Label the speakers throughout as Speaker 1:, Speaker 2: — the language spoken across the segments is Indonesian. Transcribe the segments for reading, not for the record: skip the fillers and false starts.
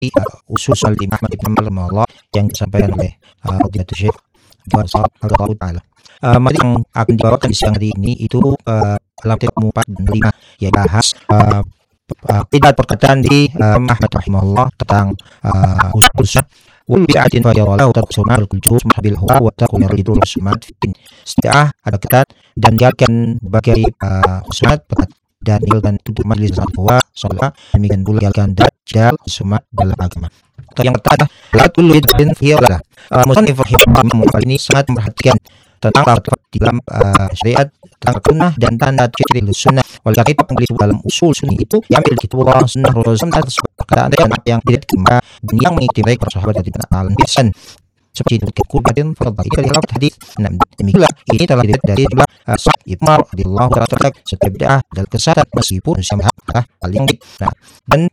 Speaker 1: usul Imam Ahmad bin Hanbal rahimahullah yang disampaikan oleh Fadilatul Syekh Al Taala. Materi yang akan dibawakan di siang hari ini itu dalam tema 4 dan 5 ya bahas tidak perkataan di Ahmad rahimahullah tentang usul wal bi'atin fa yara lahu tarkusuna al-kulju bil huwa wa taqul ridu al-sumat fi isti'ah ada ketat dan diakan bagi sumat dan ilmu untuk majlis fatwa salat demikian pula diakan dajjal sumat dalam agama. Yang pertama la kullu idin hiya musannif rahimahullah ini sangat memperhatikan tentang dalam syariat tentang sunnah dan tanda ciri sunnah. Oleh karena itu penulis dalam usul sunni itu diambil dari kitabullah sunnah rasul atas perkataan yang tidak kembali dan yang mengikuti mereka para sahabat dari alam bisan seperti itu kubatin fardhi dari lafaz hadis. Demikianlah ini telah dilihat dari Sa'id ibn radhiyallahu ta'ala setiap bid'ah dan kesesatan meskipun sama paling dan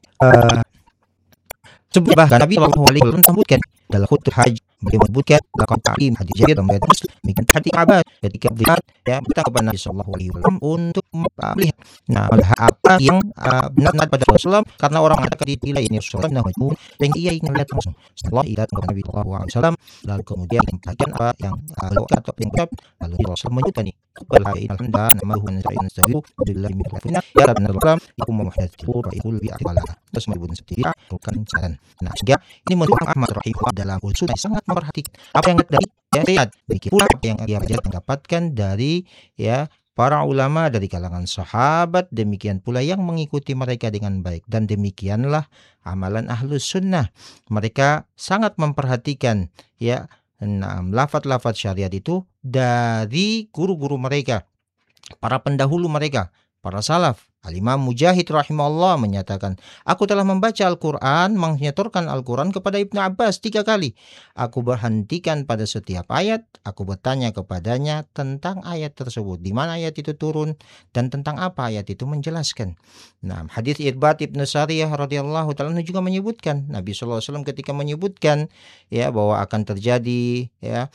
Speaker 1: sebab bahkan Nabi sallallahu alaihi wasallam sebutkan dalam khutbah haji beliau menyebutkan laqad ta'im hadis Jabir dan Muslim demikian hadis Abbas ketika melihat ya bertanya kepada Nabi sallallahu alaihi wasallam untuk melihat apa yang benar pada Rasulullah karena orang mengatakan tidak ini Rasulullah namanya dan ia ingin melihat langsung setelah idat kepada Nabi sallallahu alaihi wasallam lalu kemudian membagikan apa yang beliau atau yang ucap lalu Rasul menyebutkan ini alhamdulillah namahu nasta'iinu billahi min al-fitnah ya rabbana al-kalam ikum muhdatsu wa ikul bi aqwala terus menyebutkan seperti bukan saran. Nah sehingga ini menurut Ahmad rahimahullah dalam usul sangat memperhatikan apa yang dari syariat begitu pula apa yang ia dapatkan dari ya para ulama dari kalangan sahabat demikian pula yang mengikuti mereka dengan baik dan demikianlah amalan ahlus sunnah mereka sangat memperhatikan ya lafaz-lafaz syariat itu dari guru-guru mereka para pendahulu mereka para salaf. Al-Imam Mujahid rahimahullah menyatakan, aku telah membaca Al-Quran, menyetorkan Al-Quran kepada Ibnu Abbas 3 kali. Aku berhentikan pada setiap ayat, aku bertanya kepadanya tentang ayat tersebut, di mana ayat itu turun, dan tentang apa ayat itu menjelaskan. Nah, hadis Irbad Ibnu Sariyah radhiyallahu ta'ala juga menyebutkan, Nabi SAW ketika menyebutkan ya bahwa akan terjadi ya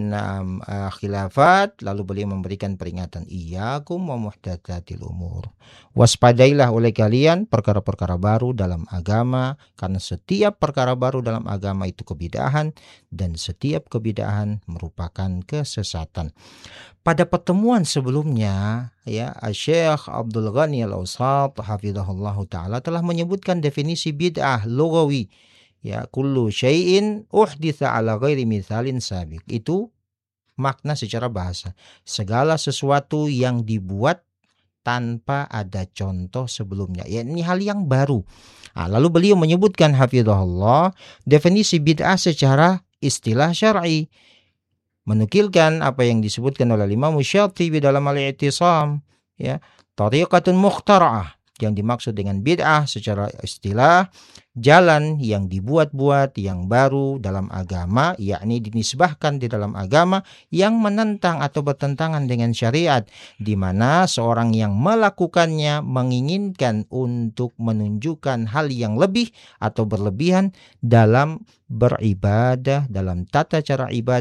Speaker 1: khilafat, lalu beliau memberikan peringatan, iyyakum wa muhdatsatil umur. Waspadailah oleh kalian perkara-perkara baru dalam agama, karena setiap perkara baru dalam agama itu kebid'ahan dan setiap kebid'ahan merupakan kesesatan. Pada pertemuan sebelumnya ya Syekh Abdul Ghani Al-Awsat hafizahullah taala telah menyebutkan definisi bid'ah lughawi ya kullu syai'in uhditsa ala ghairi mithalin sabiq. Itu makna secara bahasa, segala sesuatu yang dibuat tanpa ada contoh sebelumnya, ya ini hal yang baru. Nah, lalu beliau menyebutkan hafizahullah definisi bid'ah secara istilah syar'i, menukilkan apa yang disebutkan oleh Imam Syatibi dalam Al-I'tisam ya tariqatun mukhtara'ah. Yang dimaksud dengan bid'ah secara istilah jalan yang dibuat-buat yang baru dalam agama, yakni dinisbahkan di dalam agama yang menentang atau bertentangan dengan syariat, di mana seorang yang melakukannya menginginkan untuk menunjukkan hal yang lebih atau berlebihan dalam beribadah, dalam tata cara ibadah